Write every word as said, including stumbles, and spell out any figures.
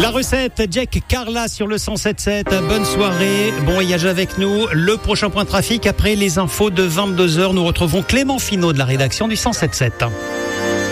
La recette, Jack Carla sur le cent sept sept. Bonne soirée, bon voyage avec nous. Le prochain point de trafic, après les infos de vingt-deux heures, nous retrouvons Clément Finot de la rédaction du cent sept sept.